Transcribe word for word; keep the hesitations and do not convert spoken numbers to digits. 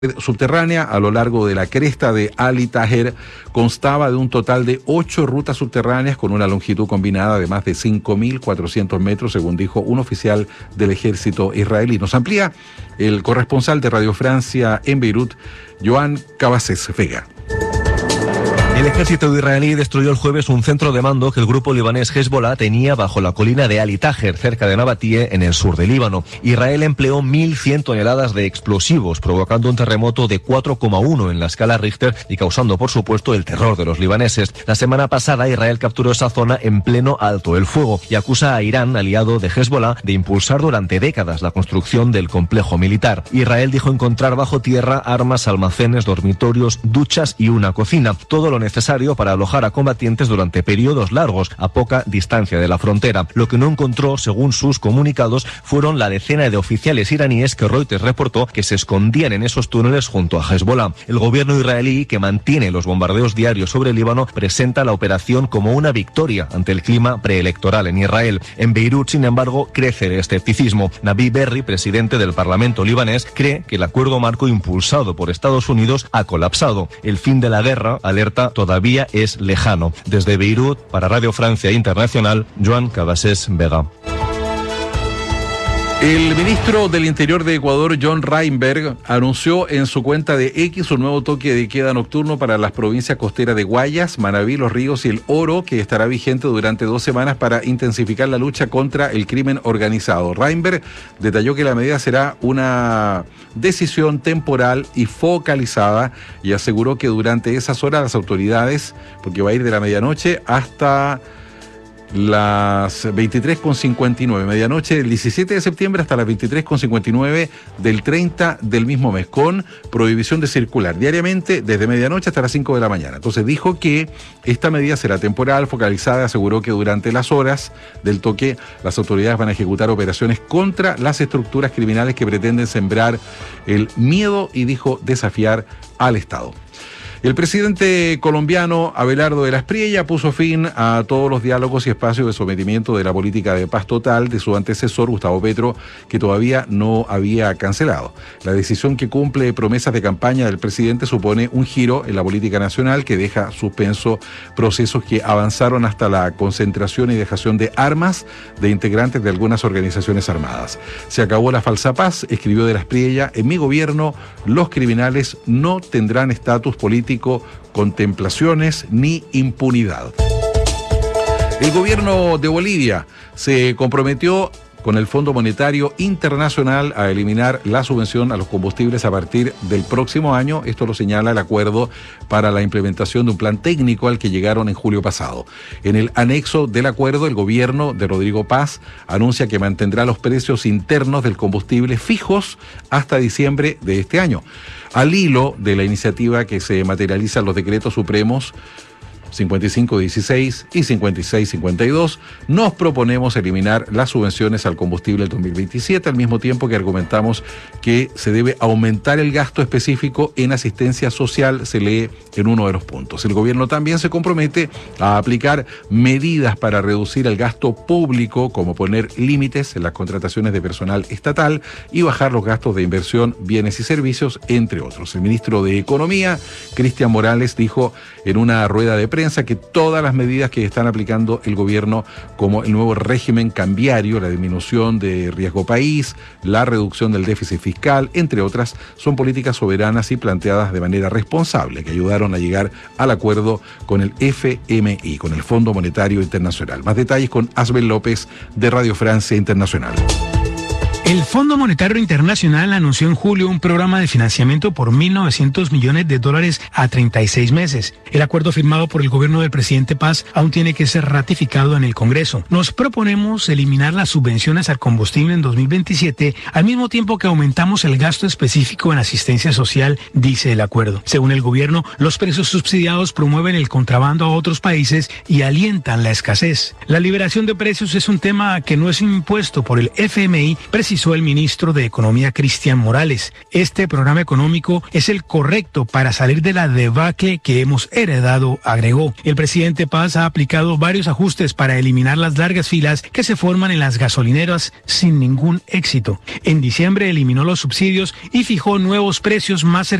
subterránea a lo largo de la cresta de Ali Taher constaba de un total de ocho rutas subterráneas con una longitud combinada de más de cinco mil cuatrocientos metros, según dijo un oficial del ejército israelí. Nos amplía el corresponsal de Radio Francia en Beirut, Joan Cabasés Vega. El ejército israelí destruyó el jueves un centro de mando que el grupo libanés Hezbollah tenía bajo la colina de Ali Taher, cerca de Nabatie, en el sur de Líbano. Israel empleó mil cien toneladas de explosivos, provocando un terremoto de cuatro coma uno en la escala Richter y causando, por supuesto, el terror de los libaneses. La semana pasada, Israel capturó esa zona en pleno alto el fuego y acusa a Irán, aliado de Hezbollah, de impulsar durante décadas la construcción del complejo militar. Israel dijo encontrar bajo tierra armas, almacenes, dormitorios, duchas y una cocina. Todo lo necesario para alojar a combatientes durante periodos largos a poca distancia de la frontera. Lo que no encontró, según sus comunicados, fueron la decena de oficiales iraníes que Reuters reportó que se escondían en esos túneles junto a Hezbollah. El gobierno israelí, que mantiene los bombardeos diarios sobre Líbano, presenta la operación como una victoria ante el clima preelectoral en Israel. En Beirut, sin embargo, crece el escepticismo. Nabi Berri, presidente del Parlamento libanés, cree que el acuerdo marco impulsado por Estados Unidos ha colapsado. El fin de la guerra, alerta, todavía es lejano. Desde Beirut, para Radio Francia Internacional, Joan Cabasés Vega. El ministro del Interior de Ecuador, John Reinberg, anunció en su cuenta de X un nuevo toque de queda nocturno para las provincias costeras de Guayas, Manabí, Los Ríos y El Oro, que estará vigente durante dos semanas para intensificar la lucha contra el crimen organizado. Reinberg detalló que la medida será una decisión temporal y focalizada y aseguró que durante esas horas las autoridades, porque va a ir de la medianoche hasta las veintitrés con cincuenta y nueve, medianoche del diecisiete de septiembre hasta las veintitrés con cincuenta y nueve del treinta del mismo mes, con prohibición de circular diariamente desde medianoche hasta las cinco de la mañana. Entonces dijo que esta medida será temporal, focalizada, aseguró que durante las horas del toque las autoridades van a ejecutar operaciones contra las estructuras criminales que pretenden sembrar el miedo y dijo desafiar al Estado. El presidente colombiano Abelardo de la Espriella puso fin a todos los diálogos y espacios de sometimiento de la política de paz total de su antecesor Gustavo Petro, que todavía no había cancelado. La decisión, que cumple promesas de campaña del presidente, supone un giro en la política nacional que deja suspenso procesos que avanzaron hasta la concentración y dejación de armas de integrantes de algunas organizaciones armadas. Se acabó la falsa paz, escribió de la Espriella. En mi gobierno, los criminales no tendrán estatus político, contemplaciones ni impunidad. El gobierno de Bolivia se comprometió con el Fondo Monetario Internacional a eliminar la subvención a los combustibles a partir del próximo año. Esto lo señala el acuerdo para la implementación de un plan técnico al que llegaron en julio pasado. En el anexo del acuerdo, el gobierno de Rodrigo Paz anuncia que mantendrá los precios internos del combustible fijos hasta diciembre de este año. Al hilo de la iniciativa que se materializa en los decretos supremos cincuenta y cinco dieciséis y cincuenta y seis cincuenta y dos, nos proponemos eliminar las subvenciones al combustible del dos mil veintisiete, al mismo tiempo que argumentamos que se debe aumentar el gasto específico en asistencia social, se lee en uno de los puntos. El gobierno también se compromete a aplicar medidas para reducir el gasto público, como poner límites en las contrataciones de personal estatal y bajar los gastos de inversión, bienes y servicios, entre otros. El ministro de Economía, Cristian Morales, dijo en una rueda de prensa que todas las medidas que están aplicando el gobierno, como el nuevo régimen cambiario, la disminución de riesgo país, la reducción del déficit fiscal, entre otras, son políticas soberanas y planteadas de manera responsable, que ayudaron a llegar al acuerdo con el F M I, con el Fondo Monetario Internacional. Más detalles con Asbel López de Radio Francia Internacional. El Fondo Monetario Internacional anunció en julio un programa de financiamiento por mil novecientos millones de dólares a treinta y seis meses. El acuerdo firmado por el gobierno del presidente Paz aún tiene que ser ratificado en el Congreso. Nos proponemos eliminar las subvenciones al combustible en dos mil veintisiete, al mismo tiempo que aumentamos el gasto específico en asistencia social, dice el acuerdo. Según el gobierno, los precios subsidiados promueven el contrabando a otros países y alientan la escasez. La liberación de precios es un tema que no es impuesto por el F M I, precisamente precisó el ministro de Economía Cristian Morales. Este programa económico es el correcto para salir de la debacle que hemos heredado, agregó. El presidente Paz ha aplicado varios ajustes para eliminar las largas filas que se forman en las gasolineras sin ningún éxito. En diciembre eliminó los subsidios y fijó nuevos precios más cercanos